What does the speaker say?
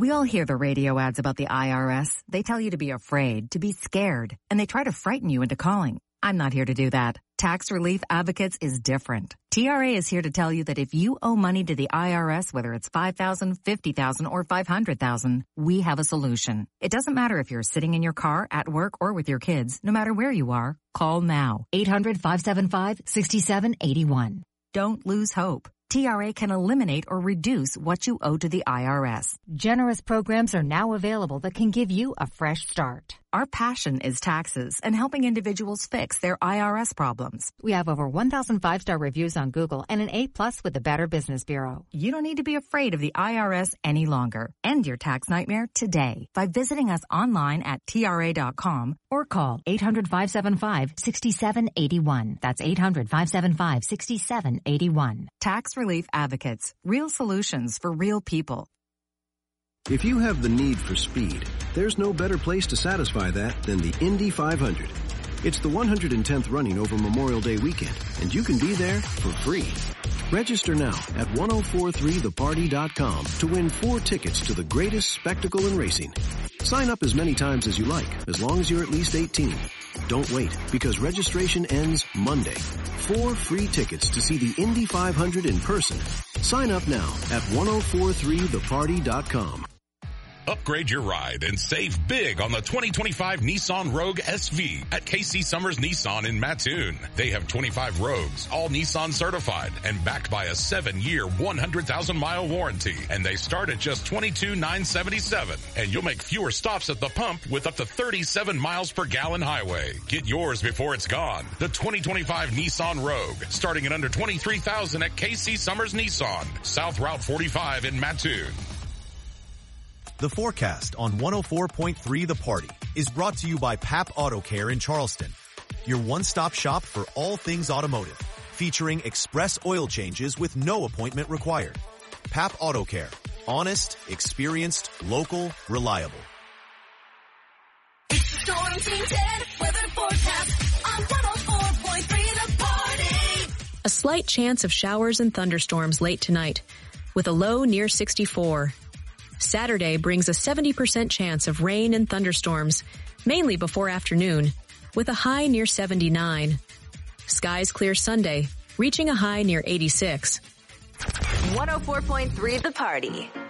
We all hear the radio ads about the IRS. They tell you to be afraid, to be scared, and they try to frighten you into calling. I'm not here to do that. Tax Relief Advocates is different. TRA is here to tell you that if you owe money to the IRS, whether it's $5,000, $50,000, or $500,000, we have a solution. It doesn't matter if you're sitting in your car, at work, or with your kids. No matter where you are, call now. 800-575-6781. Don't lose hope. TRA can eliminate or reduce what you owe to the IRS. Generous programs are now available that can give you a fresh start. Our passion is taxes and helping individuals fix their IRS problems. We have over 1,000 5-star reviews on Google and an A+ with the Better Business Bureau. You don't need to be afraid of the IRS any longer. End your tax nightmare today by visiting us online at TRA.com or call 800-575-6781. That's 800-575-6781. Tax Relief Advocates. Real solutions for real people. If you have the need for speed, there's no better place to satisfy that than the Indy 500. It's the 110th running over Memorial Day weekend, and you can be there for free. Register now at 1043theparty.com to win 4 tickets to the greatest spectacle in racing. Sign up as many times as you like, as long as you're at least 18. Don't wait, because registration ends Monday. 4 free tickets to see the Indy 500 in person. Sign up now at 1043theparty.com. Upgrade your ride and save big on the 2025 Nissan Rogue SV at KC Summers Nissan in Mattoon. They have 25 Rogues, all Nissan certified and backed by a 7-year, 100,000-mile warranty. And they start at just $22,977. And you'll make fewer stops at the pump with up to 37 miles per gallon highway. Get yours before it's gone. The 2025 Nissan Rogue, starting at under $23,000 at KC Summers Nissan, South Route 45 in Mattoon. The forecast on 104.3 The Party is brought to you by PAP Auto Care in Charleston, your one-stop shop for all things automotive, featuring express oil changes with no appointment required. PAP Auto Care. Honest, experienced, local, reliable. It's the Storm Team 10 weather forecast on 104.3 The Party. A slight chance of showers and thunderstorms late tonight, with a low near 64. Saturday brings a 70% chance of rain and thunderstorms, mainly before afternoon, with a high near 79. Skies clear Sunday, reaching a high near 86. 104.3 The Party.